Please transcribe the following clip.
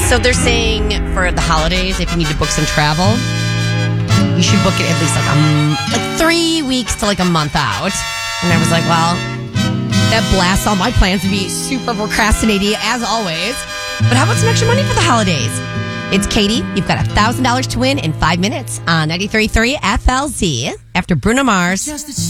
So they're saying for the holidays, if you need to book some travel, you should book it at least like 3 weeks to like a month out. And I was like, well, that blasts all my plans to be super procrastinating as always. But how about some extra money for the holidays? It's Katie. You've got $1,000 to win in 5 minutes on 93.3 FLZ after Bruno Mars.